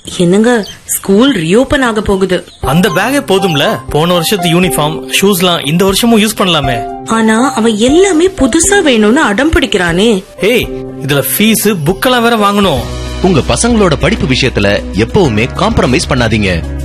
என்னங்க, school reopen ஆக போகுது. அந்த பேக்கே போதும்ல, போன வருஷத்து யூனிஃபார்ம் ஷூஸ்லாம் இந்த வருஷமும் யூஸ் பண்ணலாமே. ஆனா அவன் எல்லாமே புதுசா வேணும்னு அடம் பிடிக்கிறானே. ஏய், இதுல ஃபீஸ் புக்கெல்லாம் வேற வாங்கணும். உங்க பசங்களோட படிப்பு விஷயத்துல எப்பவுமே காம்ப்ரமைஸ் பண்ணாதீங்க.